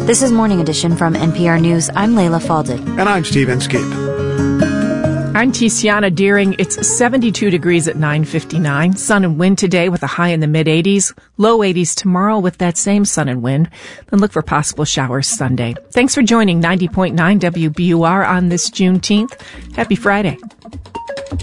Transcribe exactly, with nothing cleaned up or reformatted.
This is Morning Edition from N P R News. I'm Layla Falded. And I'm Steve Inskeep. I'm Tiziana Deering. It's seventy-two degrees at nine fifty-nine. Sun and wind today with a high in the mid-eighties. Low eighties tomorrow with that same sun and wind. Then look for possible showers Sunday. Thanks for joining ninety point nine W B U R on this Juneteenth. Happy Friday.